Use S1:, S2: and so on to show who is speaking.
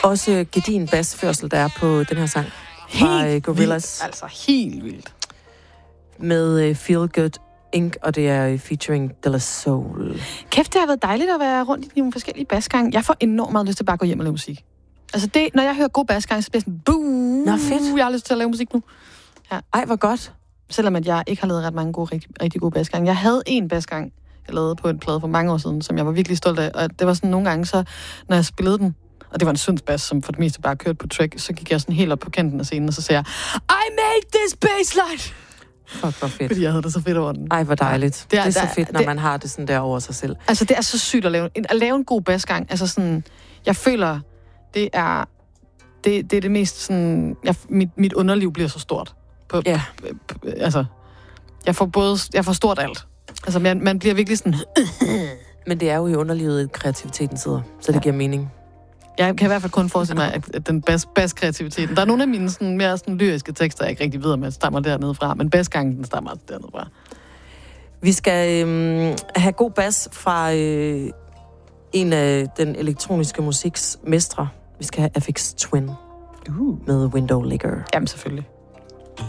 S1: Også gedin basførsel, der er på den her sang fra Gorillaz.
S2: Altså helt vildt.
S1: Med Feel Good Inc., og det er featuring De La Soul.
S2: Kæft, det har været dejligt at være rundt i nogle forskellige basgange. Jeg får enormt meget lyst til bare at gå hjem og lave musik. Altså det, når jeg hører god basgang, så bliver jeg sådan,
S1: Nå, fedt.
S2: Jeg har lyst til at lave musik nu.
S1: Ja. Ej, hvor godt.
S2: Selvom at jeg ikke har lavet ret mange gode, rigtig gode basgange. Jeg havde en basgang, jeg lavede på en plade for mange år siden, som jeg var virkelig stolt af. Og det var sådan nogle gange, så når jeg spillede den, og det var en syndsbass, som for det meste bare kørte på track, så gik jeg sådan helt op på kanten af scenen, og så sagde jeg, I made this bassline!
S1: Fuck, hvor fedt.
S2: Fordi jeg havde det så fedt over den.
S1: Ej, hvor dejligt. Det er så fedt, når man har det sådan der over sig selv.
S2: Altså, det er så sygt at lave en god basgang. Altså sådan, jeg føler, det er det mest sådan, mit underliv bliver så stort. Altså, jeg får stort alt. Altså, man bliver virkelig sådan...
S1: Men det er jo i underlivet, kreativiteten sidder, så det giver mening.
S2: Jeg kan i hvert fald kun forestille mig, at den bas-kreativiteten... Der er nogle af mine sådan, mere sådan, lyriske tekster, jeg ikke rigtig ved, om jeg stammer dernede fra, men basgangen, den stammer altså dernede fra.
S1: Vi skal have god bas fra en af den elektroniske musiks mestre. Vi skal have Aphex Twin med Window Licker.
S2: Jamen, selvfølgelig.